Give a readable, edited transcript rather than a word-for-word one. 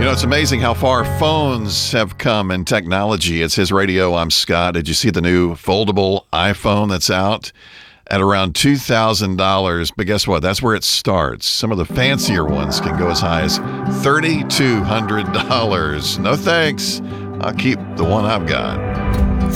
It's amazing how far phones have come in technology. It's His Radio. I'm Scott. Did you see the new foldable iPhone that's out at around $2,000? But guess what? That's where it starts. Some of the fancier ones can go as high as $3,200. No thanks. I'll keep the one I've got.